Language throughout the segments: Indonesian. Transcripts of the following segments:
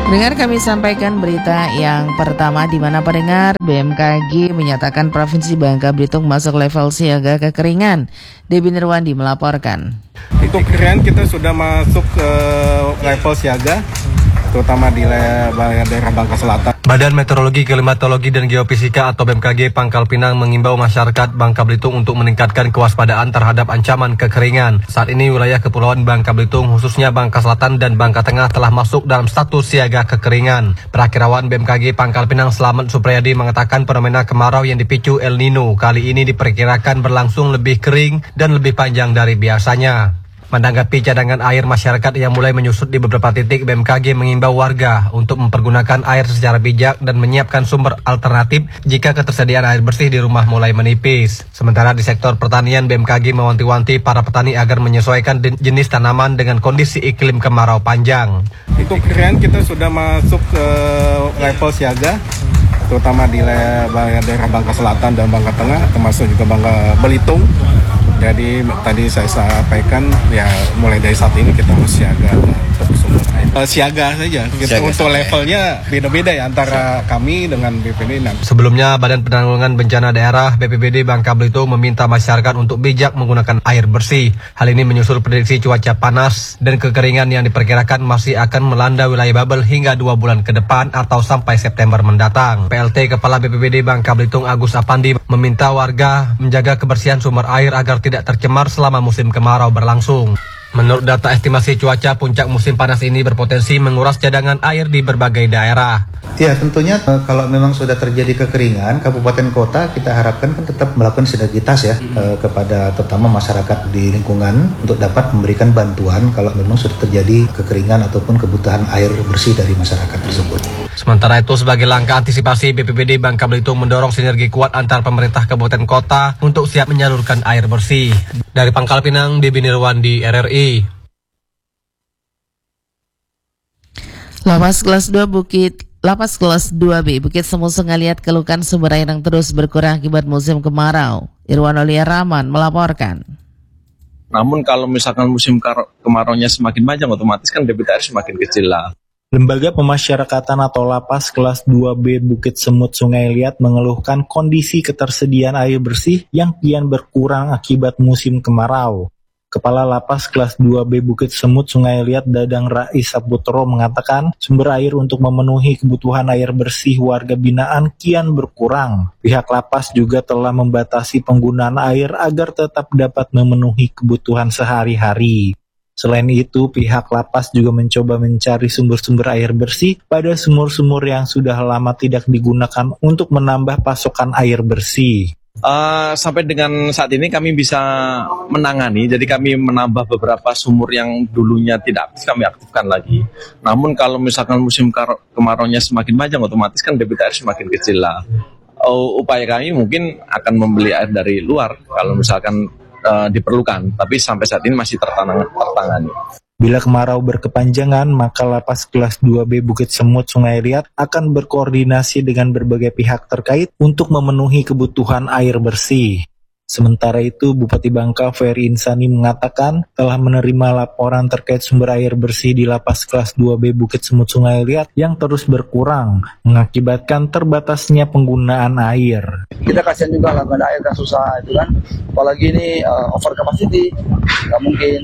Dengar kami sampaikan berita yang pertama di mana pendengar BMKG menyatakan Provinsi Bangka Belitung masuk level siaga kekeringan. Debbie Nirwandi melaporkan. Untuk kekeringan kita sudah masuk ke level siaga, terutama di daerah Bangka Selatan. Badan Meteorologi, Klimatologi, dan Geofisika atau BMKG Pangkal Pinang mengimbau masyarakat Bangka Belitung untuk meningkatkan kewaspadaan terhadap ancaman kekeringan. Saat ini wilayah Kepulauan Bangka Belitung, khususnya Bangka Selatan dan Bangka Tengah telah masuk dalam status siaga kekeringan. Perakirawan BMKG Pangkal Pinang Slamet Supriyadi mengatakan fenomena kemarau yang dipicu El Nino kali ini diperkirakan berlangsung lebih kering dan lebih panjang dari biasanya. Menanggapi cadangan air masyarakat yang mulai menyusut di beberapa titik, BMKG mengimbau warga untuk mempergunakan air secara bijak dan menyiapkan sumber alternatif jika ketersediaan air bersih di rumah mulai menipis. Sementara di sektor pertanian, BMKG mewanti-wanti para petani agar menyesuaikan jenis tanaman dengan kondisi iklim kemarau panjang. Untuk kekeringan kita sudah masuk ke level siaga, terutama di daerah Bangka Selatan dan Bangka Tengah, termasuk juga Bangka Belitung. Jadi tadi saya sampaikan ya mulai dari saat ini kita harus siaga untuk sumber air. Siaga saja. Kita siaga untuk levelnya beda-beda ya antara kami dengan BPBD. Sebelumnya Badan Penanggulangan Bencana Daerah BPBD Bangka Belitung meminta masyarakat untuk bijak menggunakan air bersih. Hal ini menyusul prediksi cuaca panas dan kekeringan yang diperkirakan masih akan melanda wilayah Babel hingga 2 bulan ke depan atau sampai September mendatang. PLT Kepala BPBD Bangka Belitung Agus Apandi meminta warga menjaga kebersihan sumber air agar tidak tercemar selama musim kemarau berlangsung. Menurut data estimasi cuaca, puncak musim panas ini berpotensi menguras cadangan air di berbagai daerah. Ya, tentunya kalau memang sudah terjadi kekeringan, kabupaten kota kita harapkan kan tetap melakukan sinergitas ya kepada terutama masyarakat di lingkungan untuk dapat memberikan bantuan kalau memang sudah terjadi kekeringan ataupun kebutuhan air bersih dari masyarakat tersebut. Sementara itu, sebagai langkah antisipasi, BPBD Bangka Belitung mendorong sinergi kuat antar pemerintah kabupaten kota untuk siap menyalurkan air bersih. Dari Pangkal Pinang, Debbie Nirwandi, RRI. Lapas kelas 2B Bukit Semut Sengaliat keluhkan sumber air yang terus berkurang akibat musim kemarau. Irwan Aulia Rahman melaporkan. Namun kalau misalkan musim kemaraunya semakin panjang, otomatis kan debit air semakin kecil lah. Lembaga Pemasyarakatan atau Lapas kelas 2B Bukit Semut Sungai Liat mengeluhkan kondisi ketersediaan air bersih yang kian berkurang akibat musim kemarau. Kepala Lapas kelas 2B Bukit Semut Sungai Liat Dadang Rais Saputro mengatakan sumber air untuk memenuhi kebutuhan air bersih warga binaan kian berkurang. Pihak Lapas juga telah membatasi penggunaan air agar tetap dapat memenuhi kebutuhan sehari-hari. Selain itu, pihak Lapas juga mencoba mencari sumber-sumber air bersih pada sumur-sumur yang sudah lama tidak digunakan untuk menambah pasokan air bersih. Sampai dengan saat ini kami bisa menangani, jadi kami menambah beberapa sumur yang dulunya tidak aktif, kami aktifkan lagi. Namun kalau misalkan musim kemaraunya semakin panjang, otomatis kan debit air semakin kecil lah. Upaya kami mungkin akan membeli air dari luar kalau misalkan diperlukan, tapi sampai saat ini masih tertangani. Bila kemarau berkepanjangan, maka Lapas kelas 2B Bukit Semut Sungai Liat akan berkoordinasi dengan berbagai pihak terkait untuk memenuhi kebutuhan air bersih. Sementara itu, Bupati Bangka Ferry Insani mengatakan telah menerima laporan terkait sumber air bersih di Lapas kelas 2B Bukit Semut Sungai Liat yang terus berkurang, mengakibatkan terbatasnya penggunaan air. Kita kasihan juga lah, ada air kan susah itu kan, apalagi ini over capacity, nggak mungkin.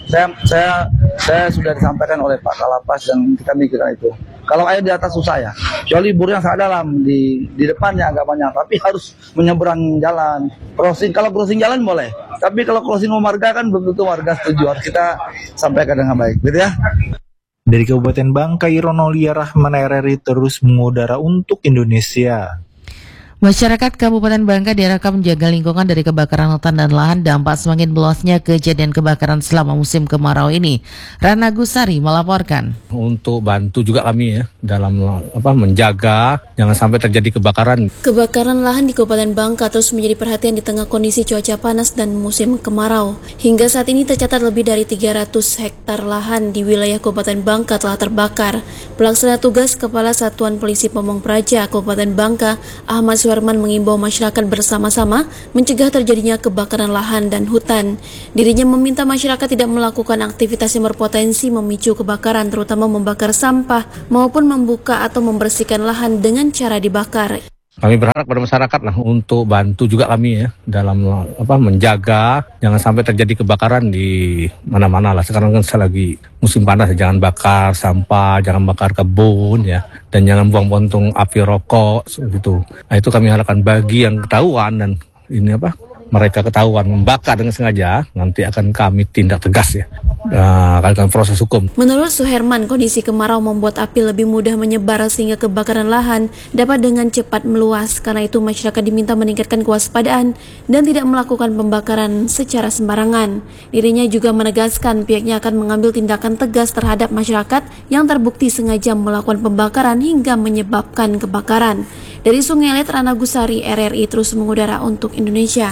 Saya sudah disampaikan oleh Pak Kalapas dan kita mikirkan itu. Kalau air di atas susah ya, kecuali bur yang sangat dalam di depannya agak banyak, tapi harus menyeberang jalan. Kalau crossing jalan boleh, tapi kalau crossing marga kan belum tentu warga setuju. Harus kita sampaikan dengan baik, gitu ya. Dari Kabupaten Bangka, Irwan Aulia Rahman, RRI terus mengudara untuk Indonesia. Masyarakat Kabupaten Bangka diharapkan menjaga lingkungan dari kebakaran hutan dan lahan dampak semakin meluasnya kejadian kebakaran selama musim kemarau ini. Rana Gusari melaporkan. Untuk bantu juga kami ya dalam menjaga jangan sampai terjadi kebakaran. Kebakaran lahan di Kabupaten Bangka terus menjadi perhatian di tengah kondisi cuaca panas dan musim kemarau. Hingga saat ini tercatat lebih dari 300 hektar lahan di wilayah Kabupaten Bangka telah terbakar. Pelaksana tugas Kepala Satuan Polisi Pamong Praja Kabupaten Bangka, Ahmad Suherman mengimbau masyarakat bersama-sama mencegah terjadinya kebakaran lahan dan hutan. Dirinya meminta masyarakat tidak melakukan aktivitas yang berpotensi memicu kebakaran, terutama membakar sampah maupun membuka atau membersihkan lahan dengan cara dibakar. Kami berharap pada masyarakat lah untuk bantu juga kami ya dalam menjaga jangan sampai terjadi kebakaran di mana-mana lah. Sekarang kan lagi musim panas, jangan bakar sampah, jangan bakar kebun ya, dan jangan buang puntung api rokok gitu. Nah itu kami harapkan bagi yang ketahuan dan ini mereka ketahuan membakar dengan sengaja, nanti akan kami tindak tegas ya, akan proses hukum. Menurut Suherman, kondisi kemarau membuat api lebih mudah menyebar sehingga kebakaran lahan dapat dengan cepat meluas. Karena itu masyarakat diminta meningkatkan kewaspadaan dan tidak melakukan pembakaran secara sembarangan. Dirinya juga menegaskan pihaknya akan mengambil tindakan tegas terhadap masyarakat yang terbukti sengaja melakukan pembakaran hingga menyebabkan kebakaran. Dari Sungai Liat, Rana Gusari, RRI terus mengudara untuk Indonesia.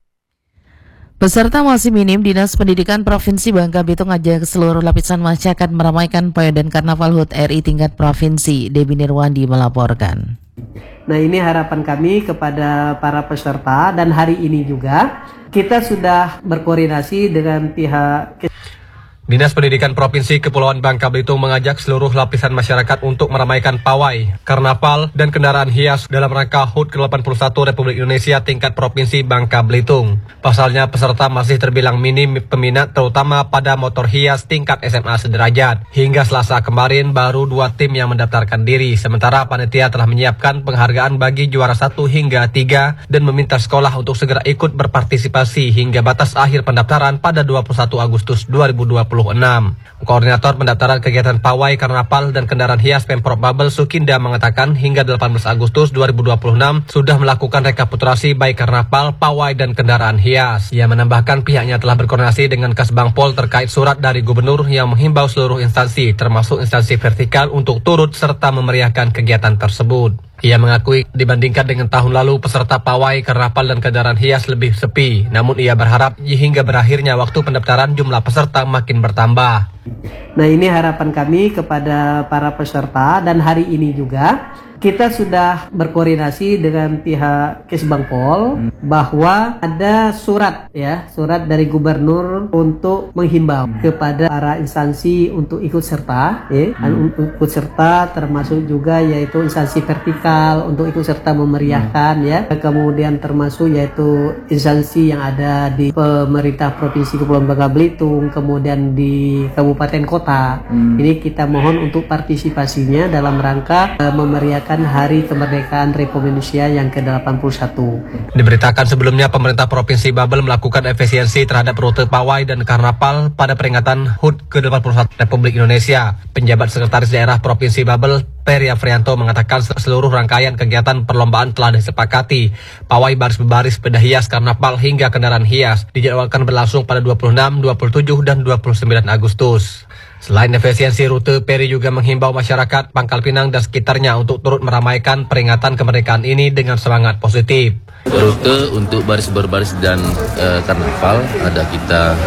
Peserta masih minim, Dinas Pendidikan Provinsi Bangka Belitung ajak seluruh lapisan masyarakat meramaikan Pawedan Karnaval HUT RI tingkat provinsi. Debbie Nirwandi melaporkan. Nah, ini harapan kami kepada para peserta, dan hari ini juga kita sudah berkoordinasi dengan pihak Dinas Pendidikan Provinsi Kepulauan Bangka Belitung mengajak seluruh lapisan masyarakat untuk meramaikan pawai, karnaval, dan kendaraan hias dalam rangka HUT ke-81 Republik Indonesia tingkat Provinsi Bangka Belitung. Pasalnya peserta masih terbilang minim peminat terutama pada motor hias tingkat SMA sederajat. Hingga Selasa kemarin baru 2 tim yang mendaftarkan diri, sementara panitia telah menyiapkan penghargaan bagi juara 1 hingga 3 dan meminta sekolah untuk segera ikut berpartisipasi hingga batas akhir pendaftaran pada 21 Agustus 2020. Koordinator pendaftaran kegiatan pawai, karnaval, dan kendaraan hias Pemprov Babel Sukinda mengatakan hingga 18 Agustus 2026 sudah melakukan rekapitulasi baik karnaval, pawai, dan kendaraan hias. Ia menambahkan pihaknya telah berkoordinasi dengan Kasbangpol terkait surat dari Gubernur yang menghimbau seluruh instansi termasuk instansi vertikal untuk turut serta memeriahkan kegiatan tersebut. Ia mengakui dibandingkan dengan tahun lalu peserta pawai, karnaval, dan kendaraan hias lebih sepi. Namun ia berharap hingga berakhirnya waktu pendaftaran jumlah peserta makin bertambah. Nah, ini harapan kami kepada para peserta, dan hari ini juga kita sudah berkoordinasi dengan pihak Kesbangpol bahwa ada surat dari Gubernur untuk menghimbau kepada para instansi untuk ikut serta, ikut serta termasuk juga yaitu instansi vertikal untuk ikut serta memeriahkan kemudian termasuk yaitu instansi yang ada di pemerintah Provinsi Kepulauan Bangka Belitung, kemudian di kabupaten kota. Ini kita mohon untuk partisipasinya dalam rangka memeriahkan Hari Kemerdekaan Republik Indonesia yang ke-81. Diberitakan sebelumnya pemerintah Provinsi Babel melakukan efisiensi terhadap rute pawai dan karnaval pada peringatan HUT ke-81 Republik Indonesia. Penjabat Sekretaris Daerah Provinsi Babel Peri Afrianto mengatakan seluruh rangkaian kegiatan perlombaan telah disepakati. Pawai baris berbaris, sepeda hias, karnaval hingga kendaraan hias dijadwalkan berlangsung pada 26, 27, dan 29 Agustus. Selain efisiensi rute, Peri juga menghimbau masyarakat Pangkal Pinang dan sekitarnya untuk turut meramaikan peringatan kemerdekaan ini dengan semangat positif. Rute untuk baris berbaris dan karnaval ada kita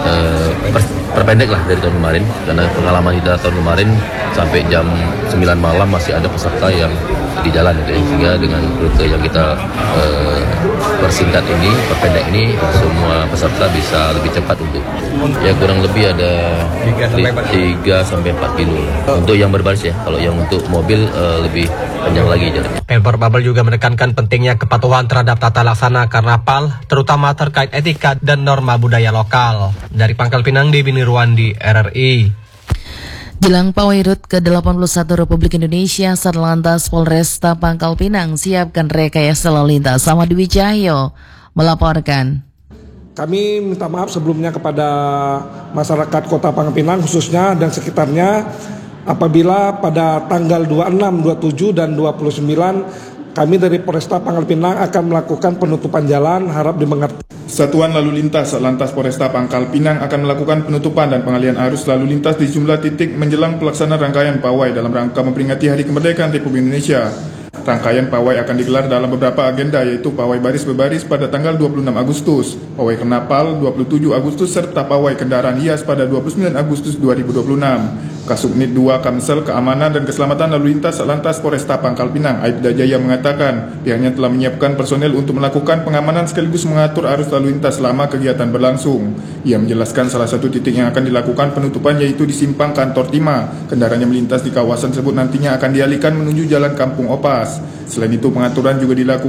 perpendek lah dari tahun kemarin, karena pengalaman kita tahun kemarin sampai jam 9 malam masih ada peserta yang di jalan sehingga dengan rute yang kita persingkat ini, perpendek ini, semua peserta bisa lebih cepat untuk kurang lebih ada 3-4 kilo untuk yang berbaris ya. Kalau yang untuk mobil lebih panjang lagi jaraknya. Pemprov Babel juga menekankan pentingnya kepatuhan terhadap tata laksana karnaval, terutama terkait etika dan norma budaya lokal. Dari Pangkal Pinang, Debbie Nirwandi, RRI. Jelang Pawai HUT ke-81 Republik Indonesia, Satlantas Polresta Pangkal Pinang siapkan rekayasa lalu lintas. Ahmad Dwi Cahyo melaporkan. Kami minta maaf sebelumnya kepada masyarakat Kota Pangkal Pinang khususnya dan sekitarnya apabila pada tanggal 26, 27, dan 29 kami dari Polresta Pangkal Pinang akan melakukan penutupan jalan, harap dimengerti. Satuan Lalu Lintas Satlantas Polresta Pangkal Pinang akan melakukan penutupan dan pengalihan arus lalu lintas di sejumlah titik menjelang pelaksanaan rangkaian pawai dalam rangka memperingati Hari Kemerdekaan Republik Indonesia. Rangkaian pawai akan digelar dalam beberapa agenda, yaitu pawai baris berbaris pada tanggal 26 Agustus, pawai karnaval 27 Agustus, serta pawai kendaraan hias pada 29 Agustus 2026. Kasubnit 2 Kamsel Keamanan dan Keselamatan Lalu Lintas Satlantas Polresta Pangkal Pinang, Aibda Jaya mengatakan pihaknya telah menyiapkan personel untuk melakukan pengamanan sekaligus mengatur arus lalu lintas selama kegiatan berlangsung. Ia menjelaskan salah satu titik yang akan dilakukan penutupan yaitu di simpang Kantor Timah. Kendaraan yang melintas di kawasan tersebut nantinya akan dialihkan menuju Jalan Kampung Opas. Selain itu pengaturan juga dilakukan